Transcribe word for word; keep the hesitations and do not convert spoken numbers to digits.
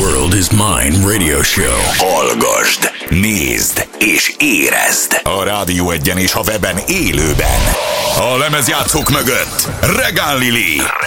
world is mine radio show. Hallgasd, nézd és érezd a Rádió Egyen és a weben élőben. A lemezjátszók mögött Regán Lili.